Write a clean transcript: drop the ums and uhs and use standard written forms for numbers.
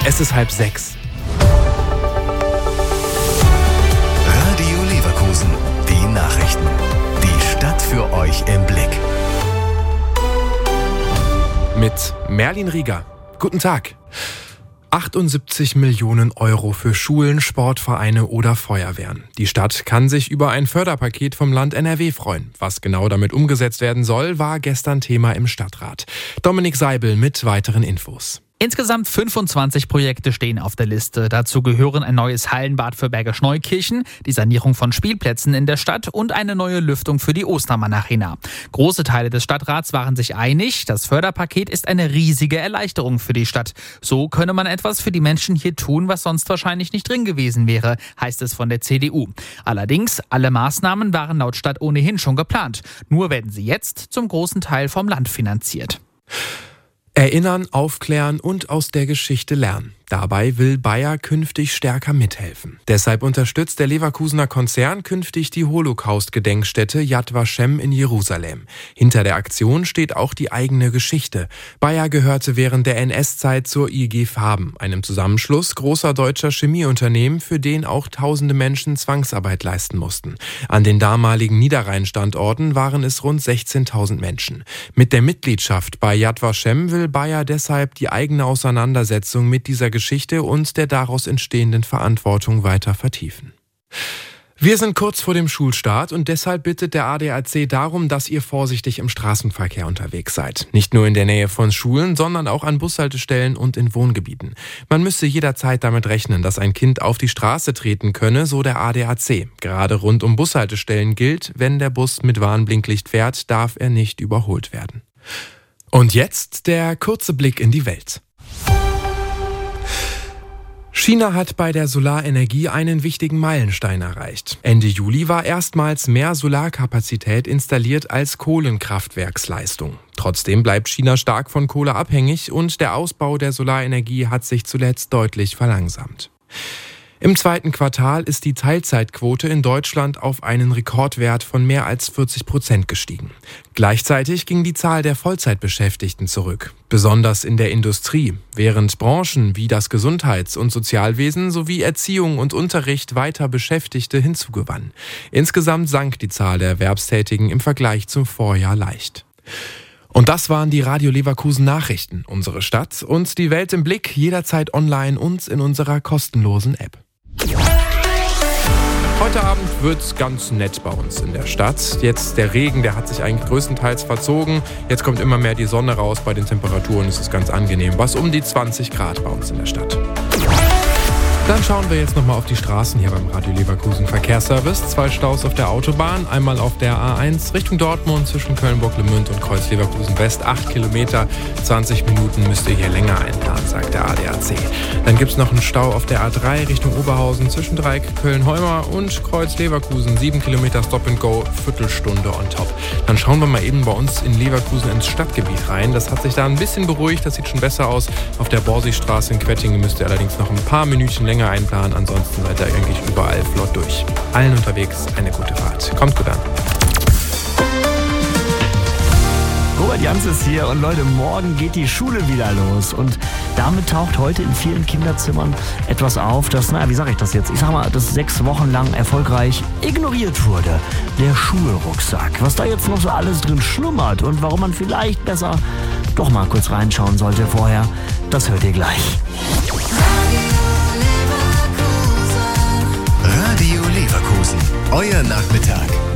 Es ist 5:30. Radio Leverkusen, die Nachrichten. Die Stadt für euch im Blick. Mit Merlin Rieger. Guten Tag. 78 Millionen Euro für Schulen, Sportvereine oder Feuerwehren. Die Stadt kann sich über ein Förderpaket vom Land NRW freuen. Was genau damit umgesetzt werden soll, war gestern Thema im Stadtrat. Dominik Seibel mit weiteren Infos. Insgesamt 25 Projekte stehen auf der Liste. Dazu gehören ein neues Hallenbad für Bergisch Neukirchen, die Sanierung von Spielplätzen in der Stadt und eine neue Lüftung für die Ostermann-Arena. Große Teile des Stadtrats waren sich einig, das Förderpaket ist eine riesige Erleichterung für die Stadt. So könne man etwas für die Menschen hier tun, was sonst wahrscheinlich nicht drin gewesen wäre, heißt es von der CDU. Allerdings, alle Maßnahmen waren laut Stadt ohnehin schon geplant. Nur werden sie jetzt zum großen Teil vom Land finanziert. Erinnern, aufklären und aus der Geschichte lernen. Dabei will Bayer künftig stärker mithelfen. Deshalb unterstützt der Leverkusener Konzern künftig die Holocaust-Gedenkstätte Yad Vashem in Jerusalem. Hinter der Aktion steht auch die eigene Geschichte. Bayer gehörte während der NS-Zeit zur IG Farben, einem Zusammenschluss großer deutscher Chemieunternehmen, für den auch tausende Menschen Zwangsarbeit leisten mussten. An den damaligen Niederrhein-Standorten waren es rund 16.000 Menschen. Mit der Mitgliedschaft bei Yad Vashem will Bayer deshalb die eigene Auseinandersetzung mit dieser Geschichte und der daraus entstehenden Verantwortung weiter vertiefen. Wir sind kurz vor dem Schulstart und deshalb bittet der ADAC darum, dass ihr vorsichtig im Straßenverkehr unterwegs seid. Nicht nur in der Nähe von Schulen, sondern auch an Bushaltestellen und in Wohngebieten. Man müsse jederzeit damit rechnen, dass ein Kind auf die Straße treten könne, so der ADAC. Gerade rund um Bushaltestellen gilt, wenn der Bus mit Warnblinklicht fährt, darf er nicht überholt werden. Und jetzt der kurze Blick in die Welt. China hat bei der Solarenergie einen wichtigen Meilenstein erreicht. Ende Juli war erstmals mehr Solarkapazität installiert als Kohlenkraftwerksleistung. Trotzdem bleibt China stark von Kohle abhängig und der Ausbau der Solarenergie hat sich zuletzt deutlich verlangsamt. Im zweiten Quartal ist die Teilzeitquote in Deutschland auf einen Rekordwert von mehr als 40% gestiegen. Gleichzeitig ging die Zahl der Vollzeitbeschäftigten zurück, besonders in der Industrie, während Branchen wie das Gesundheits- und Sozialwesen sowie Erziehung und Unterricht weiter Beschäftigte hinzugewannen. Insgesamt sank die Zahl der Erwerbstätigen im Vergleich zum Vorjahr leicht. Und das waren die Radio Leverkusen Nachrichten. Unsere Stadt und die Welt im Blick, jederzeit online und in unserer kostenlosen App. Heute Abend wird's ganz nett bei uns in der Stadt. Jetzt der Regen, der hat sich eigentlich größtenteils verzogen. Jetzt kommt immer mehr die Sonne raus. Bei den Temperaturen ist es ganz angenehm. Was um die 20 Grad bei uns in der Stadt. Dann schauen wir jetzt nochmal auf die Straßen hier beim Radio Leverkusen Verkehrsservice. 2 Staus auf der Autobahn, einmal auf der A1 Richtung Dortmund zwischen Köln-Bocklemünd und Kreuz Leverkusen West. 8 Kilometer, 20 Minuten müsst ihr hier länger einplanen, sagt der ADAC. Dann gibt es noch einen Stau auf der A3 Richtung Oberhausen zwischen Dreieck Köln-Heumar und Kreuz Leverkusen. 7 Kilometer Stop and Go, Viertelstunde on top. Dann schauen wir mal eben bei uns in Leverkusen ins Stadtgebiet rein. Das hat sich da ein bisschen beruhigt, das sieht schon besser aus. Auf der Borsigstraße in Quettingen müsst ihr allerdings noch ein paar Minütchen länger einplanen, ansonsten seid ihr eigentlich überall flott durch. Allen unterwegs eine gute Fahrt. Kommt gut an. Robert Jans ist hier und Leute, morgen geht die Schule wieder los und damit taucht heute in vielen Kinderzimmern etwas auf, das, wie sage ich das jetzt? Ich sag mal, das 6 Wochen lang erfolgreich ignoriert wurde. Der Schulrucksack. Was da jetzt noch so alles drin schlummert und warum man vielleicht besser doch mal kurz reinschauen sollte vorher, das hört ihr gleich. Radio Leverkusen, euer Nachmittag.